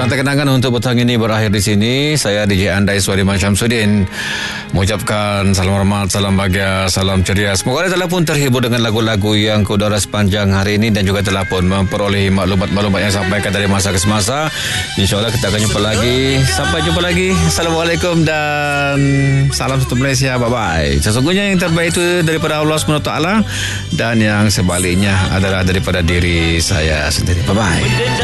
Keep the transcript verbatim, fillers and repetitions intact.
Santai kenangan untuk petang ini berakhir di sini. Saya D J Andai Suariman Syamsuddin mengucapkan salam hormat, salam bahagia, salam ceria. Semoga anda telah pun terhibur dengan lagu-lagu yang ke udara sepanjang hari ini dan juga telah pun memperoleh maklumat-maklumat yang sampaikan dari masa ke semasa. InsyaAllah kita akan jumpa lagi. Sampai jumpa lagi. Assalamualaikum dan salam satu Malaysia. Bye-bye. Sesungguhnya yang terbaik itu daripada Allah subhanahu wa taala dan yang sebaliknya adalah daripada diri saya sendiri. Bye-bye.